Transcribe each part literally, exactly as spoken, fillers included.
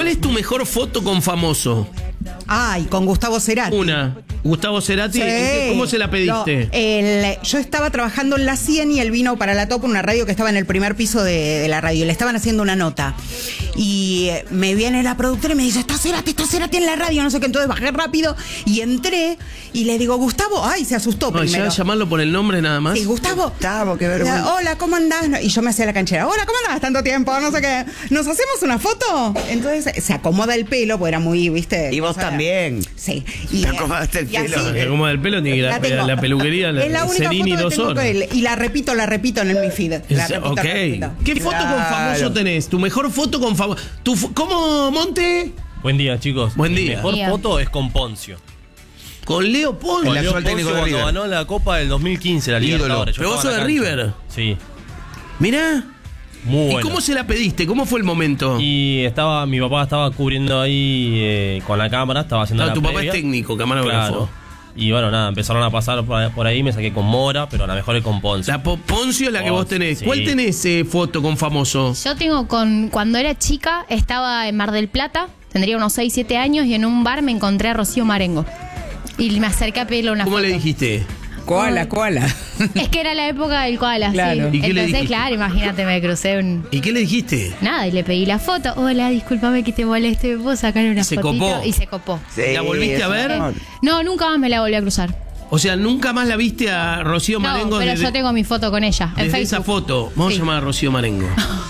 ¿Cuál es tu mejor foto con famoso? Ay, con Gustavo Cerati. Una. Gustavo Cerati, Sí. ¿cómo se la pediste? No, el- yo estaba trabajando en la cien y él vino para la Top, una radio que estaba en el primer piso de, de la radio. Le estaban haciendo una nota. Y eh, me viene la productora y me dice, está Cerati, está Cerati en la radio, no sé qué. Entonces bajé rápido y entré y le digo, Gustavo, ay, se asustó No, primero. ya llamarlo por el nombre nada más. Sí, Gustavo. Gustavo, qué vergüenza. Hola, ¿cómo andás? No, y yo me hacía la canchera. Hola, ¿cómo andás? Tanto tiempo, no sé qué. ¿Nos hacemos una foto? Entonces se acomoda el pelo, porque era muy, viste. Y vos cosa- también. Sí. Y, Te acomodaste el y así- pelo. Se acomoda el pelo, tiene que ir La a tengo. la, la peluquería, la, es la única Cerini foto que dos tengo horas. con él. Y la repito, la repito en mi feed. La Es- repito, ok. la repito. ¿Qué foto con Claro. famoso tenés? ¿Tu mejor foto con famoso? ¿Tu fo- ¿Cómo, Monte? Buen día, chicos. Buen Mi día. mejor Día. foto es con Poncio. Con Leo Pons. El Con Leo actual técnico Poncio de cuando River. ganó la Copa del dos mil quince, la Ídolo. Libertadores. Yo Pero vos estaba sos en de la cancha. River. Sí, Mirá. muy ¿Y bueno. cómo se la pediste? ¿Cómo fue el momento? Y estaba, mi papá estaba cubriendo ahí eh, con la cámara, estaba haciendo Ah, la tu papá previa. es técnico, camarógrafo. Claro. Y bueno, nada, empezaron a pasar por, por ahí, me saqué con Mora, pero la mejor es con Poncio. La Po- Poncio es la que vos tenés. Sí. ¿Cuál tenés eh, foto con famoso? Yo tengo con. Cuando era chica, estaba en Mar del Plata, tendría unos seis, siete años, y en un bar me encontré a Rocío Marengo. Y me acerqué a pedirle una ¿Cómo foto. le dijiste? Koala, koala. Es que era la época del koala, Claro. sí. ¿Y qué le Entonces, dijiste? claro, imagínate, me crucé un. ¿Y qué le dijiste? Nada, y le pedí la foto. Hola, discúlpame que te moleste, ¿me puedo sacar una Se fotito? copó. Y se copó. Sí, ¿La volviste es a un ver? amor. No, nunca más me la volví a cruzar. O sea, nunca más la viste a Rocío No, Marengo pero desde, yo tengo mi foto con ella en desde Facebook. esa foto. Vamos Sí. a llamar a Rocío Marengo.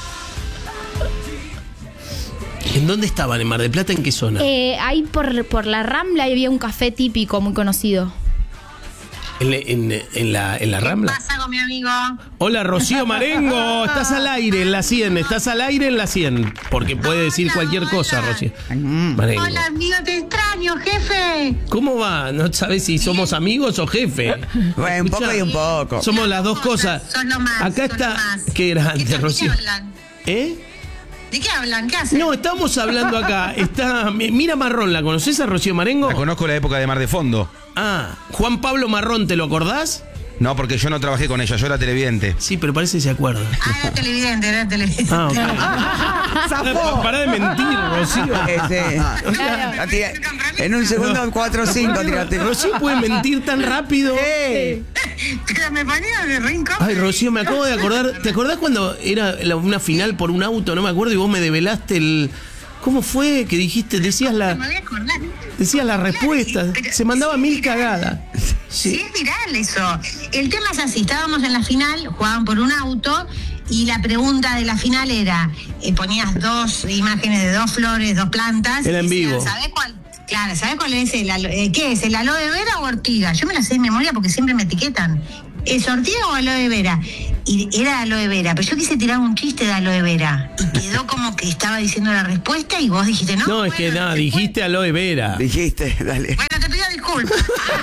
¿En dónde estaban? ¿En Mar del Plata? ¿En qué zona? Eh, ahí por, por la Rambla había un café típico muy conocido. ¿En, en- en la, ¿En la Rambla? ¿Qué pasa con mi amigo? Hola, Rocío Marengo. Estás al aire en la cien. Estás al aire en la cien. Porque puede decir Hola, cualquier hola. cosa, Rocío Marengo. Hola, amigo, te extraño, jefe. ¿Cómo va? ¿No sabes si somos amigos o jefe? Bueno, un poco y un poco. Somos las dos cosas. Son lo más, Acá son está. lo más. Qué grande, ¿De qué Rocío. hablan? ¿Eh? ¿De qué hablan? ¿Qué hacen? No, estamos hablando acá. Está Mira Marrón, ¿la conoces a Rocío Marengo? La conozco la época de Mar de Fondo. Ah, Juan Pablo Marrón, ¿te lo acordás? No, porque yo no trabajé con ella, yo era televidente. Sí, pero parece que se acuerda. Ah, era televidente, era televidente. Ah, ok. ¡Zafó! Pará de mentir, Rocío. Ese. Claro. Tira- En un segundo, cuatro o cinco, tirate. Rocío puede mentir tan rápido. Sí. Pero me ponía de rincón. Ay, Rocío, me acabo de acordar. ¿Te acordás cuando era la- una final por un auto? No me acuerdo, y vos me develaste el. ¿Cómo fue que dijiste? Decías Me la, voy a acordar. decías la respuesta. Pero- Se mandaba mil cagadas. Sí, es viral eso. El tema es así, estábamos en la final, jugaban por un auto y la pregunta de la final era, eh, ponías dos imágenes de dos flores, dos plantas. Era en y decían, vivo. ¿Sabés cuál? Claro, ¿sabés cuál es el alo- eh, qué es? ¿El aloe vera o ortiga? Yo me la sé de memoria porque siempre me etiquetan. ¿Es ortiga o aloe vera? Y era aloe vera, pero yo quise tirar un chiste de aloe vera y quedó como que estaba diciendo la respuesta y vos dijiste no. No, es que bueno, nada, después- dijiste aloe vera. Dijiste, dale. Bueno, te pido disculpas.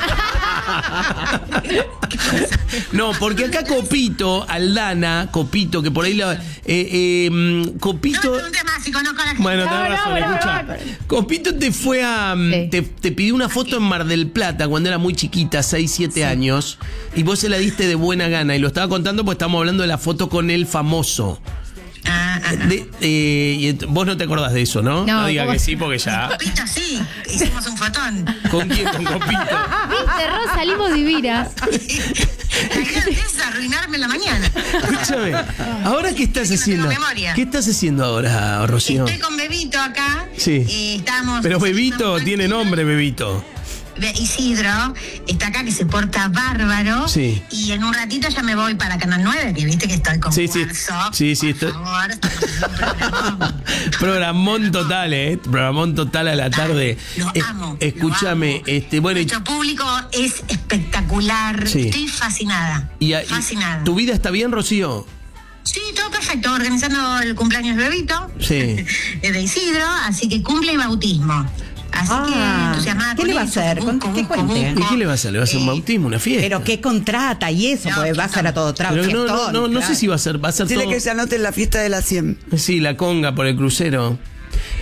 No, porque acá Copito, Aldana, Copito, que por ahí la. Eh, eh, mm, No me Copito. preguntes más si conozco a la gente. Bueno, No, tenés no, razón, pero- escuchá. Copito te fue a. mm, Sí. Te, te pidió una foto en Mar del Plata cuando era muy chiquita, seis, siete años, y vos se la diste de buena gana. Y lo estaba contando porque estamos hablando de la foto con el famoso. Ah, ah, ah. De- eh, y ent- vos no te acordás de eso, ¿no? No, diga ¿cómo? que sí, porque ya. Copito, sí, hicimos un fotón. ¿Con quién? Con Copito. Viste, Ros, salimos divinas. La idea es arruinarme la mañana. Escúchame, ¿ahora qué estás Sí, no tengo haciendo? memoria. ¿Qué estás haciendo ahora, Rocío? Estoy con Bebito acá. Sí. Eh, estamos Pero Bebito haciendo un tiene partido. nombre, Bebito. Be- Isidro está acá que se porta bárbaro. Sí. Y en un ratito ya me voy para Canal nueve, que viste que estoy con Sí, sí. Cuarzo. Sí, sí, Por estoy- favor, estamos haciendo un programón. Programón total, ¿eh? Programón total a la tarde. Lo Eh, amo. Escúchame, lo amo. este, bueno, y, Nuestro público es espectacular. Sí. Estoy fascinada. y- y- fascinada. ¿tu vida está bien, Rocío? Sí, todo perfecto. Organizando el cumpleaños de Bebito. Sí. De Isidro, así que cumple y bautismo. Así Ah, que entusiasmada ¿qué con le va a eso. hacer? Busco, ¿Qué busco, cuente? busco. ¿Y qué le va a hacer? ¿Le va a hacer un Eh, bautismo, una fiesta? Pero qué contrata y eso, No, pues va a ser a todo trago. Pero no, no, no, no sé si va a ser, va a ser Dile todo. que se anote en la fiesta de la cien. Sí, la conga por el crucero.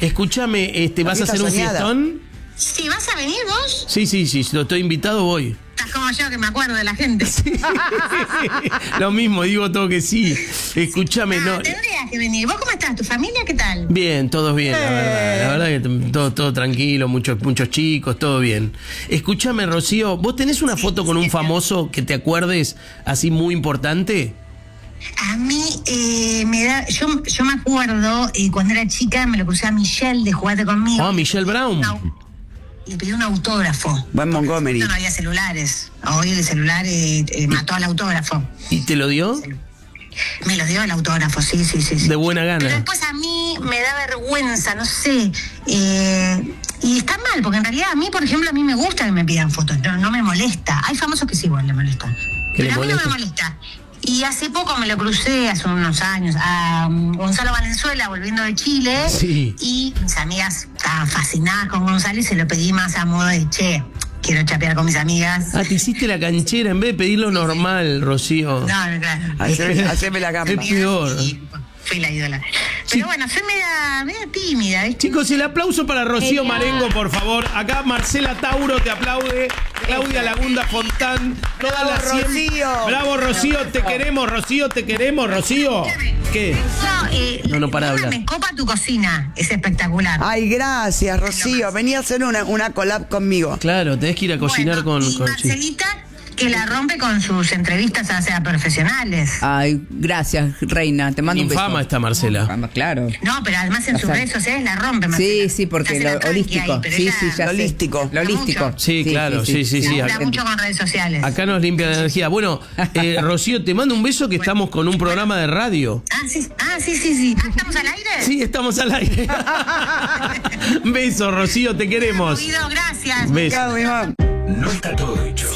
Escúchame, este, La ¿vas a fiesta hacer un soñada. fiestón? Sí, ¿vas a venir vos? Sí, sí, sí, si lo estoy invitado voy. Estás como yo, que me acuerdo de la gente. Lo mismo, digo todo que sí. Escúchame, Ah, no. tendrías que venir. ¿Vos cómo estás? ¿Tu familia qué tal? Bien, todos bien, la verdad. La verdad que t- todo, todo tranquilo, muchos, muchos chicos, todo bien. Escúchame, Rocío, ¿vos tenés una foto con un famoso que te acuerdes así muy importante? A mí eh, me da. Yo, yo me acuerdo eh, cuando era chica, me lo crucé a Michelle de Jugate Conmigo. Ah, Michelle Brown. No, le pedí un autógrafo. Buen Montgomery. No, no había celulares. Hoy el celular eh, eh, mató al autógrafo. ¿Y te lo dio? Me lo dio el autógrafo, sí, sí, sí. sí. De buena Pero gana. después a mí me da vergüenza, no sé. Eh, y está mal, porque en realidad a mí, por ejemplo, a mí me gusta que me pidan fotos. No, no me molesta. Hay famosos que sí, igual le molesta. ¿Qué le Pero a mí no molesta? me molesta. Y hace poco me lo crucé, hace unos años, a um, Gonzalo Valenzuela volviendo de Chile. Sí. Y mis amigas estaban fascinadas con Gonzalo y se lo pedí más a modo de, che, quiero chapear con mis amigas. Ah, te hiciste la canchera en vez de pedirlo normal, Rocío. No, no, claro. Haceme, haceme la gamba. Es peor. Y fui la ídola. Sí. Pero bueno, soy media, media tímida, ¿viste? Chicos, el aplauso para Rocío Genial. Marengo, por favor. Acá Marcela Tauro te aplaude. Claudia Lagunda Fontán. Todas Bravo, las cien- Rocío. Bravo, Rocío, te queremos, Rocío, te queremos, Rocío. ¿Qué? No, eh, No, no, para una hablar. Me copa tu cocina, es espectacular. Ay, gracias, Rocío. Vení a hacer una, una collab conmigo. Claro, tenés que ir a cocinar Bueno, con, y con sí. Marcelita, que la rompe con sus entrevistas, o sea, profesionales. Ay, gracias, reina. Te mando un beso. Infama está Marcela. Infama, claro. No, pero además en O sus sea, redes sociales la rompe. Sí, Marcela. sí, porque Se hace lo la tranqui holístico. ahí, pero Sí, ella sí, ya Lo sé. holístico. Lo holístico. Mucho. Sí, claro, sí, sí, sí. Labura Acá, mucho con redes sociales. acá nos limpia la energía. Bueno, eh, Rocío, te mando un beso que estamos con un programa de radio. Ah, sí, ah, sí, sí, sí. Ah, ¿estamos al aire? Sí, estamos al aire. Beso, Rocío, te queremos. Guido, gracias. Beso. Chao, mi mamá. No está todo hecho.